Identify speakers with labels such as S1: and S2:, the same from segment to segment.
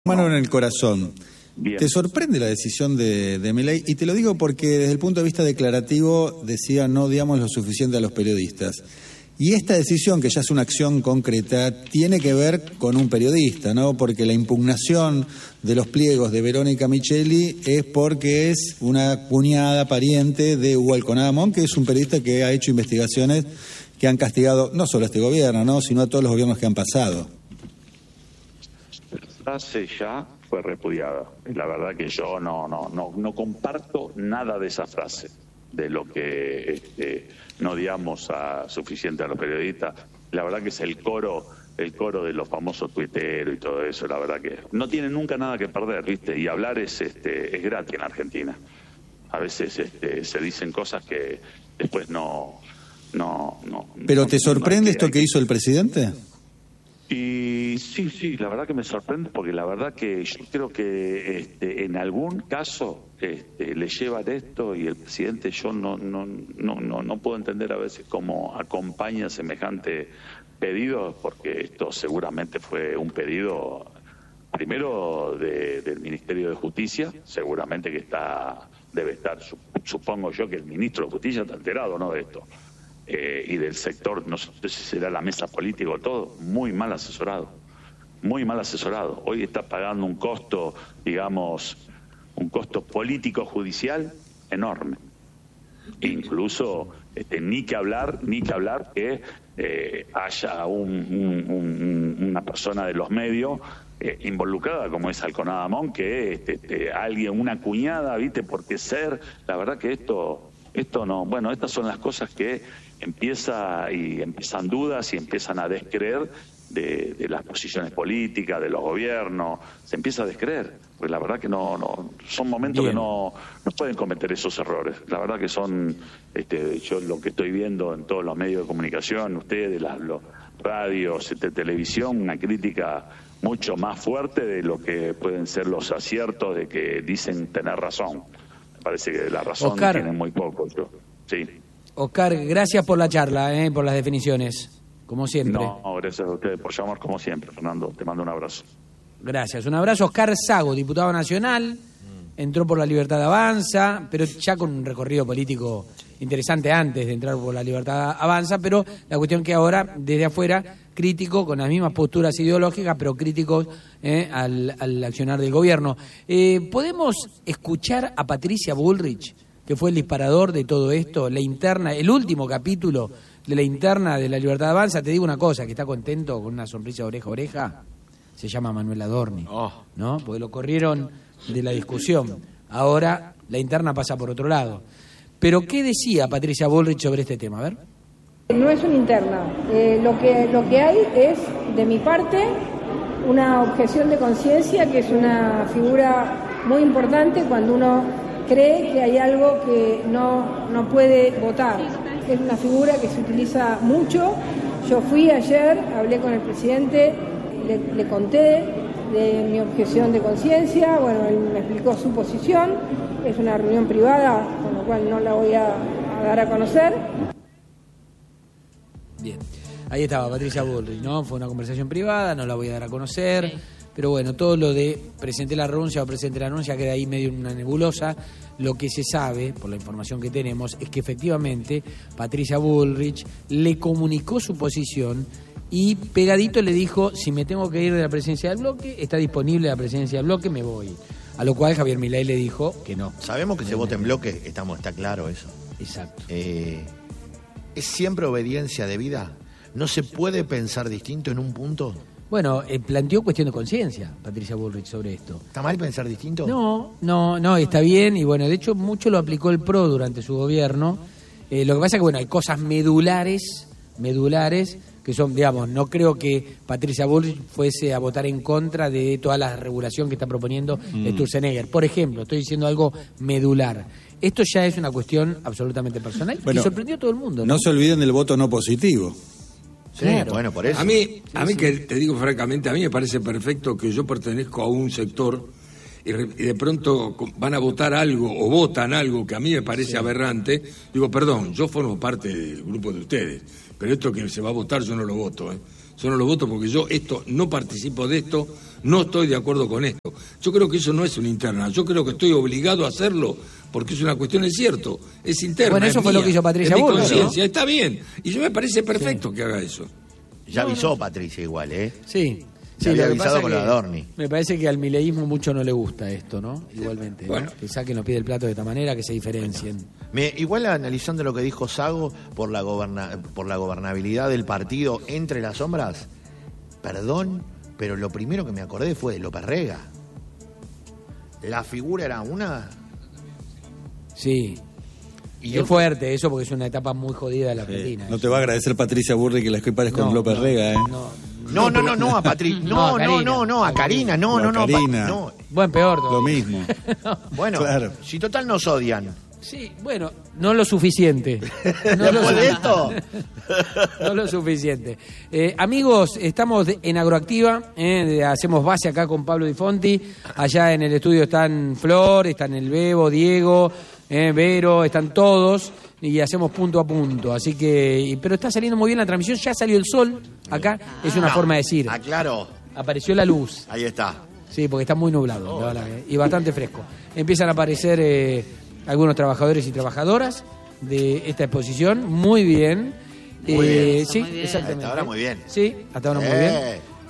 S1: Mano en el corazón.
S2: Bien.
S1: ¿Te sorprende la decisión de Milei? Y te lo digo porque desde el punto de vista declarativo decía no digamos lo suficiente a los periodistas. Y esta decisión, que ya es una acción concreta, tiene que ver con un periodista, ¿no? Porque la impugnación de los pliegos de Verónica Micheli es porque es una cuñada pariente de Hugo Alconada, que es un periodista que ha hecho investigaciones que han castigado no solo a este gobierno, ¿no? Sino a todos los gobiernos que han pasado.
S2: La frase ya fue repudiada. La verdad que yo no comparto nada de esa frase, de lo que no digamos suficiente a los periodistas. La verdad que es el coro de los famosos tuiteros y todo eso. La verdad que no tiene nunca nada que perder, ¿viste? Y hablar es gratis en Argentina. A veces se dicen cosas que después no.
S1: ¿Pero te sorprende esto que hizo el presidente?
S2: Y sí, la verdad que me sorprende, porque la verdad que yo creo que en algún caso le llevan esto, y el presidente, yo no puedo entender a veces cómo acompaña semejante pedido, porque esto seguramente fue un pedido primero del Ministerio de Justicia, seguramente que debe estar, supongo yo que el ministro de Justicia está enterado, ¿no?, de esto. Y del sector, no sé si será la mesa política o todo, muy mal asesorado. Hoy está pagando un costo, digamos, un costo político-judicial enorme. Incluso ni que hablar que haya una persona de los medios involucrada, como es Alconada Mon, que alguien, una cuñada, ¿viste? Porque la verdad que esto no, bueno, estas son las cosas que empiezan dudas y empiezan a descreer de las posiciones políticas, de los gobiernos, se empieza a descreer, porque la verdad que no son momentos que no pueden cometer esos errores. La verdad que son, yo lo que estoy viendo en todos los medios de comunicación, ustedes, los radios, televisión, una crítica mucho más fuerte de lo que pueden ser los aciertos de que dicen tener razón. Parece que la razón tiene muy poco. Sí.
S3: Oscar, gracias por la charla, por las definiciones, como siempre.
S2: No, gracias a ustedes por llamar, como siempre, Fernando. Te mando un abrazo.
S3: Gracias. Un abrazo. Oscar Sago, diputado nacional, entró por La Libertad Avanza, pero ya con un recorrido político interesante antes de entrar por La Libertad Avanza, pero la cuestión que ahora, desde afuera, crítico, con las mismas posturas ideológicas, pero críticos al accionar del gobierno. ¿Podemos escuchar a Patricia Bullrich, que fue el disparador de todo esto, la interna, el último capítulo de la interna de La Libertad Avanza? Te digo una cosa, que está contento con una sonrisa oreja a oreja, se llama Manuel Adorni, ¿no? Porque lo corrieron de la discusión. Ahora la interna pasa por otro lado. Pero ¿qué decía Patricia Bullrich sobre este tema? A ver.
S4: No es una interna. Lo que hay es, de mi parte, una objeción de conciencia, que es una figura muy importante cuando uno cree que hay algo que no puede votar. Es una figura que se utiliza mucho. Yo fui ayer, hablé con el presidente, le conté de mi objeción de conciencia. Bueno, él me explicó su posición. Es una reunión privada, con lo cual no la voy a dar a conocer.
S3: Bien, ahí estaba Patricia Bullrich, ¿no? Fue una conversación privada, no la voy a dar a conocer, pero bueno, todo lo de presenté la renuncia o presenté la renuncia queda ahí medio en una nebulosa. Lo que se sabe, por la información que tenemos, es que efectivamente Patricia Bullrich le comunicó su posición y pegadito le dijo: si me tengo que ir de la presidencia del bloque, está disponible la presidencia del bloque, me voy. A lo cual Javier Milei le dijo que no.
S5: Sabemos que se vota en bloque, está claro eso.
S3: Exacto.
S5: ¿Es siempre obediencia debida? ¿No se puede pensar distinto en un punto?
S3: Bueno, planteó cuestión de conciencia Patricia Bullrich sobre esto.
S5: ¿Está mal pensar distinto?
S3: No, está bien, y bueno, de hecho mucho lo aplicó el PRO durante su gobierno. Lo que pasa es que, bueno, hay cosas medulares, que son, digamos, no creo que Patricia Bullrich fuese a votar en contra de toda la regulación que está proponiendo Sturzenegger. Por ejemplo, estoy diciendo algo medular. Esto ya es una cuestión absolutamente personal, y sorprendió a todo el mundo.
S1: No se olviden del voto no positivo.
S5: Sí,
S3: claro.
S5: Bueno, por eso.
S6: A mí que te digo francamente, a mí me parece perfecto que yo pertenezco a un sector y de pronto van a votar algo o votan algo que a mí me parece aberrante. Digo, perdón, yo formo parte del grupo de ustedes, pero esto que se va a votar yo no lo voto. Yo no lo voto porque yo no participo de esto no estoy de acuerdo con esto. Yo creo que eso no es una interna, yo creo que estoy obligado a hacerlo porque es una cuestión, es cierto, es interna.
S3: Bueno, eso fue lo que hizo Patricia
S6: Burri.
S3: Burri,
S6: Conciencia, está bien. Y yo me parece perfecto que haga eso.
S5: Ya avisó Patricia igual, ¿eh?
S3: Sí.
S5: Se había
S3: lo que
S5: avisado
S3: pasa
S5: con
S3: que
S5: lo de Adorni.
S3: Me parece que al mileísmo mucho no le gusta esto, ¿no? Igualmente,
S6: Bueno.
S3: ¿no? Que saquen los pies del plato de esta manera, que se diferencien.
S5: Igual analizando lo que dijo Sago por la gobernabilidad del partido entre las sombras, perdón, pero lo primero que me acordé fue de López Rega. La figura era una...
S3: Sí.
S5: Y
S3: es fuerte eso porque es una etapa muy jodida de la Argentina.
S1: No te va a agradecer Patricia Burri que la equipares con López Rega, ¿eh?
S5: No, a Patricia. No, a Karina. No.
S1: Karina.
S5: No.
S3: Bueno, peor.
S1: Lo mismo.
S5: Bueno,
S1: Claro.
S5: si total nos odian.
S3: Sí, bueno, no lo suficiente.
S5: Después de esto.
S3: No lo suficiente. Amigos, estamos en Agroactiva, hacemos base acá con Pablo Di Fonti. Allá en el estudio están Flor, están el Bebo, Diego, Vero, están todos y hacemos punto a punto. Así que, pero está saliendo muy bien la transmisión, ya salió el sol acá, es una forma de decir.
S5: Claro.
S3: Apareció la luz.
S5: Ahí está.
S3: Sí, porque está muy nublado, la verdad, y bastante fresco. Empiezan a aparecer algunos trabajadores y trabajadoras de esta exposición, muy bien.
S5: Muy bien.
S3: Sí,
S7: Muy bien.
S3: exactamente.
S5: Hasta ahora muy bien.
S3: Sí, hasta ahora muy bien.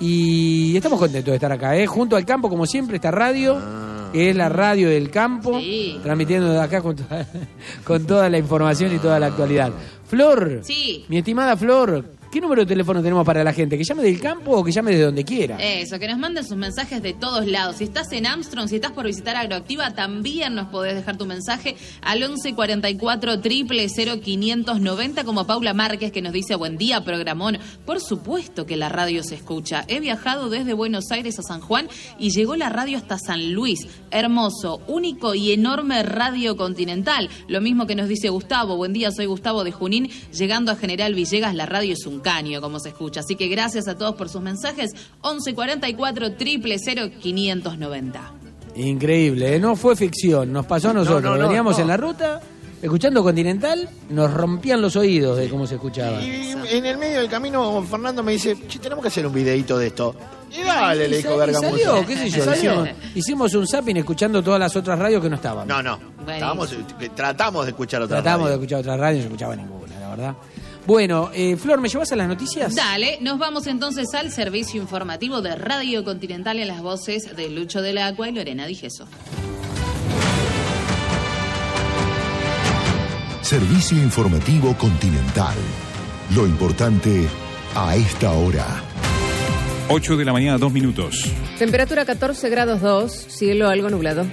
S3: Y estamos contentos de estar acá, junto al campo, como siempre, esta radio, que es la radio del campo,
S7: Sí.
S3: transmitiendo de acá con toda la información y toda la actualidad. Flor,
S7: Sí.
S3: mi estimada Flor, ¿qué número de teléfono tenemos para la gente? ¿Que llame del campo o que llame de donde quiera?
S7: Eso, que nos manden sus mensajes de todos lados. Si estás en Armstrong, si estás por visitar Agroactiva, también nos podés dejar tu mensaje al 11 44 000 590, como Paula Márquez, que nos dice: buen día, programón. Por supuesto que la radio se escucha. He viajado desde Buenos Aires a San Juan y llegó la radio hasta San Luis. Hermoso, único y enorme radio continental. Lo mismo que nos dice Gustavo: buen día, soy Gustavo de Junín. Llegando a General Villegas, la radio es un caño, como se escucha. Así que gracias a todos por sus mensajes. 11 44 000 590.
S3: Increíble, no fue ficción, nos pasó a nosotros. Veníamos en la ruta, escuchando Continental, nos rompían los oídos de cómo se escuchaba.
S5: Y en el medio del camino, Fernando me dice: che, tenemos que hacer un videito de esto. Y dale, le dijo Bergamuso.
S3: Salió, qué sé yo,
S5: Salió.
S3: hicimos un zapping escuchando todas las otras radios que no estaban.
S5: No. Tratamos de escuchar otra
S3: Tratamos de
S5: radio.
S3: escuchar otras radios y no se escuchaba ninguna, la verdad. Bueno, Flor, ¿me llevas a las noticias?
S7: Dale, nos vamos entonces al servicio informativo de Radio Continental en las voces de Lucho del Agua y Lorena Di Gesso.
S8: Servicio informativo Continental. Lo importante a esta hora.
S9: 8 de la mañana, 2 minutos.
S10: Temperatura 14 grados 2, cielo algo nublado.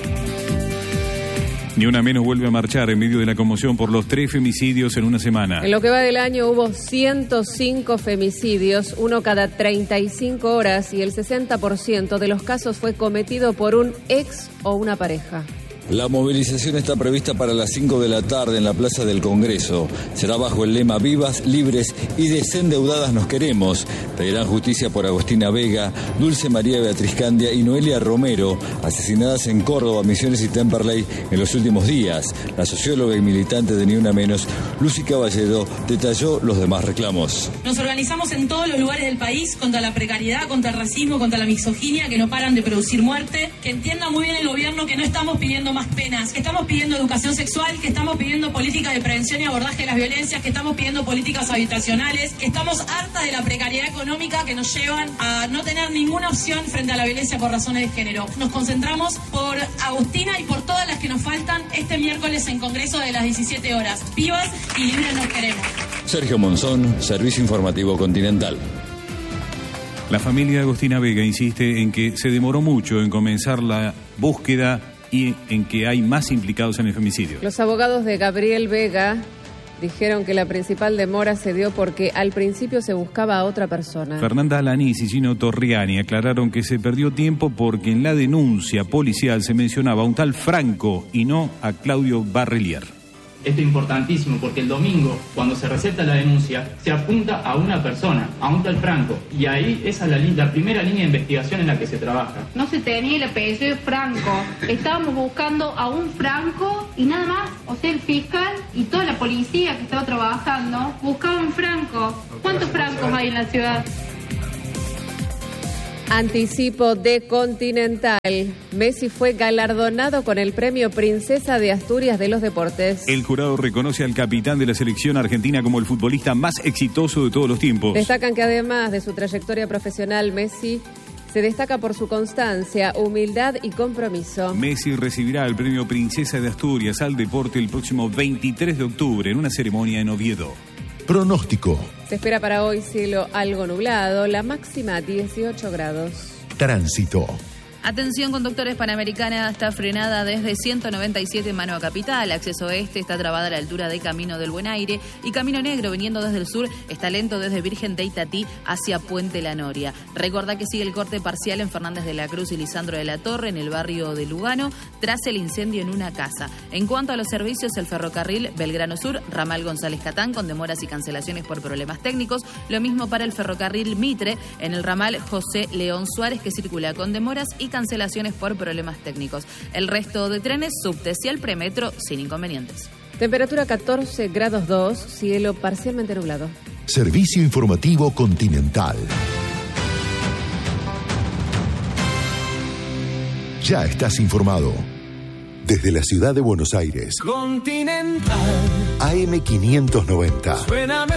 S9: Ni una menos vuelve a marchar en medio de la conmoción por los 3 femicidios en una semana.
S10: En lo que va del año hubo 105 femicidios, uno cada 35 horas, y el 60% de los casos fue cometido por un ex o una pareja.
S11: La movilización está prevista para las 5 de la tarde en la Plaza del Congreso. Será bajo el lema Vivas, Libres y Desendeudadas nos queremos. Pedirán justicia por Agostina Vega, Dulce María Beatriz Candia y Noelia Romero, asesinadas en Córdoba, Misiones y Temperley en los últimos días. La socióloga y militante de Ni Una Menos, Lucy Caballero, detalló los demás reclamos.
S12: Nos organizamos en todos los lugares del país contra la precariedad, contra el racismo, contra la misoginia, que no paran de producir muerte. Que entienda muy bien el gobierno que no estamos pidiendo más penas, que estamos pidiendo educación sexual, que estamos pidiendo políticas de prevención y abordaje de las violencias, que estamos pidiendo políticas habitacionales, que estamos hartas de la precariedad económica que nos llevan a no tener ninguna opción frente a la violencia por razones de género. Nos concentramos por Agustina y por todas las que nos faltan este miércoles en Congreso de las 17 horas. Vivas y libres nos queremos.
S11: Sergio Monzón, Servicio Informativo Continental.
S9: La familia de Agostina Vega insiste en que se demoró mucho en comenzar la búsqueda y en que hay más implicados en el femicidio.
S10: Los abogados de Gabriel Vega dijeron que la principal demora se dio porque al principio se buscaba a otra persona.
S9: Fernanda Alanís y Gino Torriani aclararon que se perdió tiempo porque en la denuncia policial se mencionaba a un tal Franco y no a Claudio Barrelier.
S13: Esto es importantísimo porque el domingo, cuando se receta la denuncia, se apunta a una persona, a un tal Franco. Y ahí esa es la primera línea de investigación en la que se trabaja.
S14: No se tenía el apellido de Franco. Estábamos buscando a un Franco y nada más. O sea, el fiscal y toda la policía que estaba trabajando buscaban Franco. ¿Cuántos Francos hay en la ciudad?
S10: Anticipo de Continental. Messi fue galardonado con el premio Princesa de Asturias de los Deportes.
S9: El jurado reconoce al capitán de la selección argentina como el futbolista más exitoso de todos los tiempos.
S10: Destacan que además de su trayectoria profesional, Messi se destaca por su constancia, humildad y compromiso.
S9: Messi recibirá el premio Princesa de Asturias al deporte el próximo 23 de octubre en una ceremonia en Oviedo.
S8: Pronóstico.
S10: Se espera para hoy cielo algo nublado, la máxima 18 grados.
S8: Tránsito.
S7: Atención, conductores, Panamericana está frenada desde 197 mano a Capital. Acceso este está trabada a la altura de Camino del Buen Aire y Camino Negro viniendo desde el sur está lento desde Virgen de Itatí hacia Puente La Noria. Recordá que sigue el corte parcial en Fernández de la Cruz y Lisandro de la Torre en el barrio de Lugano tras el incendio en una casa. En cuanto a los servicios, el ferrocarril Belgrano Sur, ramal González Catán con demoras y cancelaciones por problemas técnicos. Lo mismo para el ferrocarril Mitre en el ramal José León Suárez que circula con demoras y cancelaciones por problemas técnicos. El resto de trenes, subte y el premetro sin inconvenientes.
S10: Temperatura 14 grados 2, cielo parcialmente nublado.
S8: Servicio informativo Continental. Ya estás informado. Desde la ciudad de Buenos Aires,
S15: Continental.
S8: AM590.
S15: Suena mejor.